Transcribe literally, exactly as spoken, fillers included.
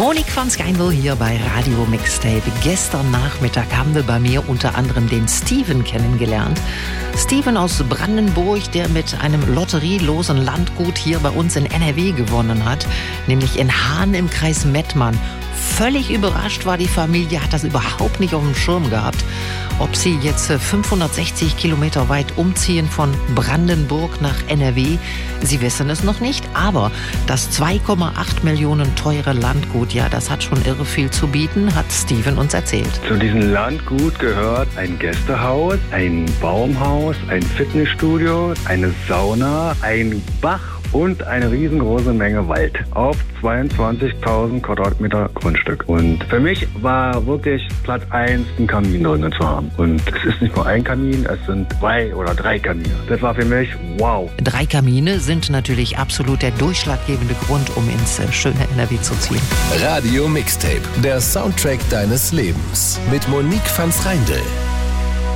Monique van Skijndel hier bei Radio Mixtape. Gestern Nachmittag haben wir bei mir unter anderem den Steven kennengelernt. Steven aus Brandenburg, der mit einem lotterielosen Landgut hier bei uns in N R W gewonnen hat, nämlich in Hahn im Kreis Mettmann. Völlig überrascht war die Familie, hat das überhaupt nicht auf dem Schirm gehabt. Ob sie jetzt fünfhundertsechzig Kilometer weit umziehen von Brandenburg nach N R W, sie wissen es noch nicht. Aber das zwei Komma acht Millionen teure Landgut, ja, das hat schon irre viel zu bieten, hat Steven uns erzählt. Zu diesem Landgut gehört ein Gästehaus, ein Baumhaus, ein Fitnessstudio, eine Sauna, ein Bach und eine riesengroße Menge Wald auf zweiundzwanzigtausend Quadratmeter Grundstück. Und für mich war wirklich Platz eins, einen Kamin drinnen zu haben. Und es ist nicht nur ein Kamin, es sind zwei oder drei Kamine. Das war für mich wow. Drei Kamine sind natürlich absolut der durchschlaggebende Grund, um ins schöne N R W zu ziehen. Radio Mixtape, der Soundtrack deines Lebens mit Monique van Skijndel.